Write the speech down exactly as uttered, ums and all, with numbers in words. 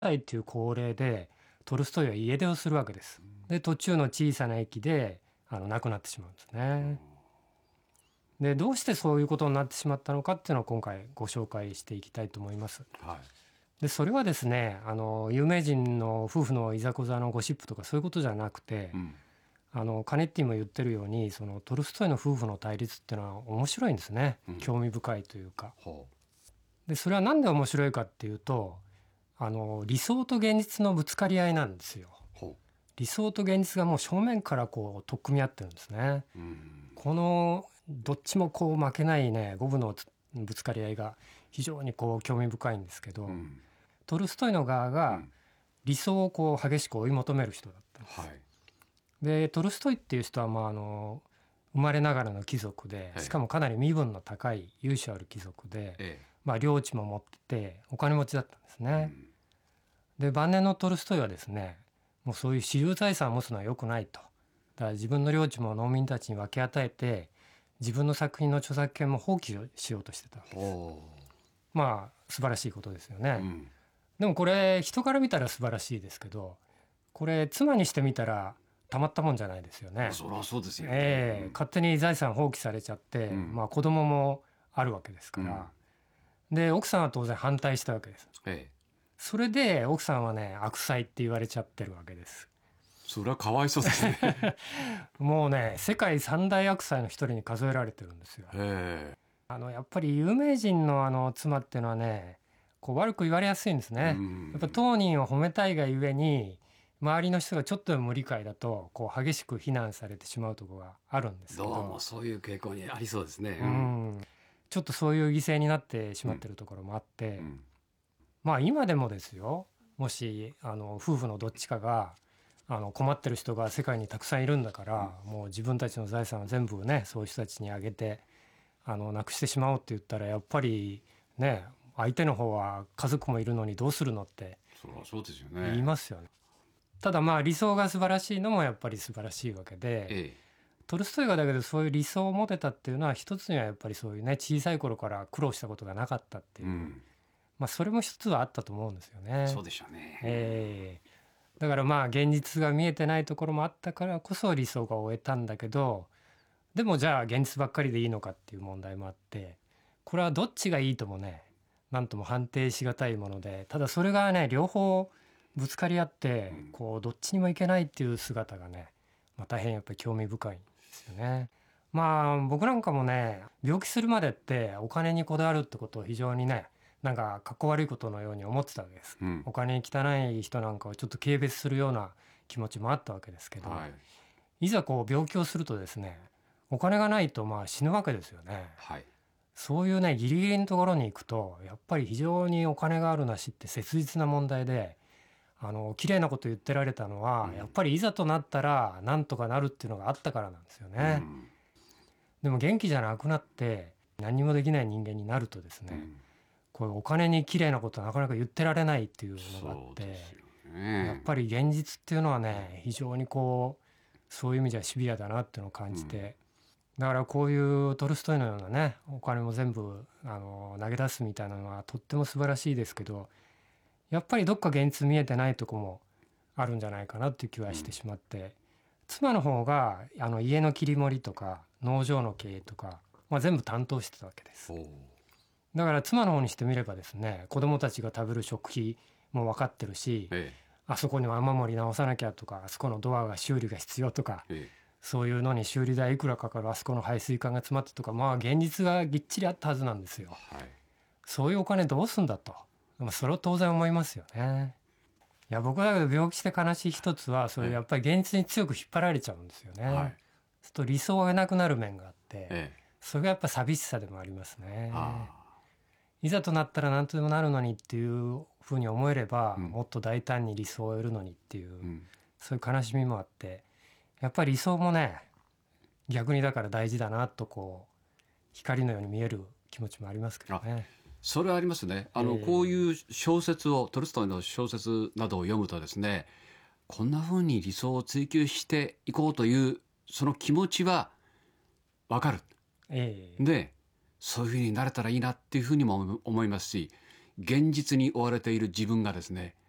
歳っていう高齢でトルストイは家出をするわけです。で途中の小さな駅であの亡くなってしまうんですね。でどうしてそういうことになってしまったのかっていうのを今回ご紹介していきたいと思います。 はい。 でそれはですね、あの有名人の夫婦のいざこざのゴシップとかそういうことじゃなくて、 うん。 あのカネッティも言ってるようにそのトルストイの夫婦の対立っていうのは面白いんですね。 うん興味深いというか。 ほでそれは何で面白いかっていうと、あの理想と現実のぶつかり合いなんですよ。 うほ理想と現実がもう正面からこう取っ組み合ってるんですね。 う。うん。 このどっちもこう負けないね五分のぶつかり合いが非常にこう興味深いんですけど、 うん。 トルストイの側がうん理想をこう激しく追い求める人だったんです。 はい。 でトルストイっていう人はまああの生まれながらの貴族で、 はいしかもかなり身分の高い由緒ある貴族で、 えまあ、領地も持っててお金持ちだったんですえ。うね。 ん。 で晩年のトルストイはですね、もうそういう私有財産を持つのは良くないと。だから自分の領地も農民たちに分け与えて自分の作品の著作権も放棄しようとしてたわけです。 ほまあ素晴らしいことですよう。 ね。 うん。 でもこれ人から見たら素晴らしいですけど、これ妻にしてみたらたまったもんじゃないですよね。 そりゃそうですよ。 ええ勝手に財産放棄されちゃって、 うんまあ子供もあるわけですから、で奥さんは当然反対したわけです。 ええ。 それで奥さんはね悪妻って言われちゃってるわけです。 それはかわいそうですね。 もうね世界三大悪妻の一人に数えられてるんですよ。 えあのやっぱり有名人のあの妻っていうのはねこう悪く言われやすいんですえ。うね。 ん。 やっぱ当人を褒めたいがゆえに周りの人がちょっとでも無理解だとこう激しく非難されてしまうところがあるんですけど、 どうもそういう傾向にありそうですね。 う。ん、ちょっとそういう犠牲になってしまってるところもあって、 うん。 まあ今でもですよ、もしあの夫婦のどっちかがあの困ってる人が世界にたくさんいるんだから、もう自分たちの財産を全部ねそういう人たちにあげてあのなくしてしまおうって言ったらやっぱりね相手の方は家族もいるのにどうするのってそりゃそうですよ言いね。 ますよね。ただまあ理想が素晴らしいのもやっぱり素晴らしいわけで、 えトルストイがだけどそういう理想を持てたっていうのは一つにはやっぱりそういうね小さい頃から苦労したことがなかったってえ。 いう、 うん。 まあそれも一つはあったと思うんですよね。 そうでしょうね。 ええだからまあ現実が見えてないところもあったからこそ理想が追えたんだけど、でもじゃあ現実ばっかりでいいのかっていう問題もあって、これはどっちがいいともねなんとも判定しがたいもので、ただそれがね両方ぶつかり合ってうんこうどっちにもいけないっていう姿がね、まあ、大変やっぱり興味深いんですよね。まあ僕なんかもね病気するまでってお金にこだわるってことを非常にねなんかかっこ悪いことのように思ってたわけです。 うん。 お金に汚い人なんかをちょっと軽蔑するような気持ちもあったわけですけど、 はい。 いざこう病気をするとですね、お金がないとまあ死ぬわけですよね。 はい。 そういうねギリギリのところに行くとやっぱり非常にお金があるなしって切実な問題で、あの綺麗なこと言ってられたのは、 うんやっぱりいざとなったらなんとかなるっていうのがあったからなんですようね。 ん。 でも元気じゃなくなって何にもできない人間になるとですね、 うん。 こういうお金に綺麗なことなかなか言ってられないっていうのがあって、 そうですよね。 やっぱり現実っていうのはね非常にこうそういう意味ではシビアだなっていうのを感じて、だからこういうトルストイのようなねお金も全部あの投げ出すみたいなのはとっても素晴らしいですけど、やっぱりどっか現実見えてないとこもあるんじゃないかなっていう気はしてしまって、妻の方があの家の切り盛りとか農場の経営とか、まあ、全部担当してたわけです。 おう。 だから妻の方にしてみればですね、子供たちが食べる食費も分かってるし、 えあそこには雨漏り直さなきゃとか、あそこのドアが修理が必要とか、 え。えそういうのに修理代いくらかかる、あそこの排水管が詰まってとか、まあ現実がぎっちりあったはずなんですよ。 え。はい。 そういうお金どうすんだと、まあそれを当然思いますよね。いや僕だけど病気して悲しい一つはそういうやっぱり現実に強く引っ張られちゃうんですよね。 はい。 そうすると理想が得なくなる面があって、 ええ。 それがやっぱ寂しさでもありますね。 あいざとなったら何とでもなるのにっていうふうに思えれば、 うんもっと大胆に理想を得るのにっていう、 あ。うん。 そういう悲しみもあって、やっぱり理想もね逆にだから大事だなとこう光のように見える気持ちもありますけどね。 それはありますね。あの、 ええこういう小説を、トルストイの小説などを読むとですね、こんな風に理想を追求していこうというその気持ちはわかる。 ええで、そういう風になれたらいいなっていう風にも思いますし、現実に追われている自分がですね、